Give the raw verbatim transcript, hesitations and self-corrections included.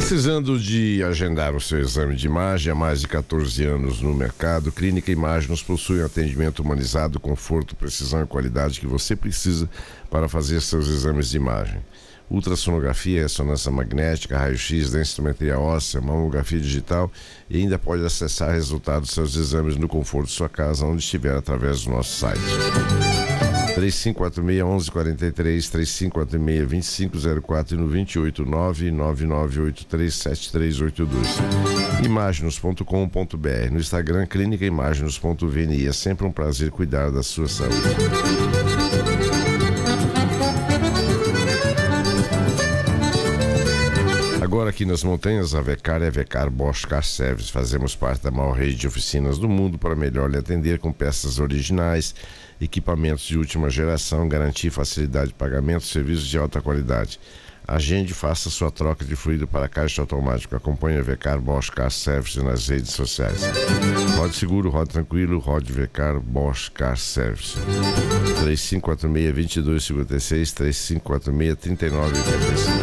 Precisando de agendar o seu exame de imagem há mais de quatorze anos no mercado, Clínica Imagem nos possui um atendimento humanizado, conforto, precisão e qualidade que você precisa para fazer seus exames de imagem. Ultrassonografia, ressonância magnética, raio-x, densitometria óssea, mamografia digital e ainda pode acessar resultados dos seus exames no conforto de sua casa, onde estiver, através do nosso site. três cinco quatro seis, onze quarenta e três, três cinco quatro seis, vinte e cinco zero quatro e no vinte e oito, nove nove nove oito três sete três oito dois. Imaginos ponto com ponto br. No Instagram, Clínica Imaginos ponto v n i. É sempre um prazer cuidar da sua saúde. Agora aqui nas montanhas, a Vecar é Vecar Bosch Car Service. Fazemos parte da maior rede de oficinas do mundo para melhor lhe atender com peças originais, equipamentos de última geração, garantir facilidade de pagamento, serviços de alta qualidade. Agende e faça sua troca de fluido para caixa automático. Acompanhe a Vecar Bosch Car Service nas redes sociais. Rode seguro, rode tranquilo, rode Vecar Bosch Car Service. três cinco quatro seis, dois dois cinco seis, três cinco quatro seis, três nove oito cinco.